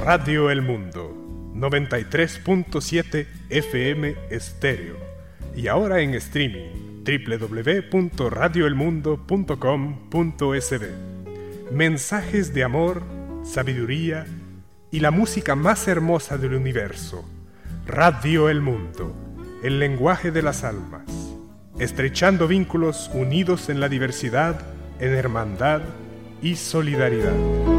Radio El Mundo, 93.7 FM estéreo. Y ahora en streaming, www.radioelmundo.com.sb. Mensajes de amor, sabiduría y la música más hermosa del universo. Radio El Mundo, el lenguaje de las almas. Estrechando vínculos unidos en la diversidad, en hermandad y solidaridad.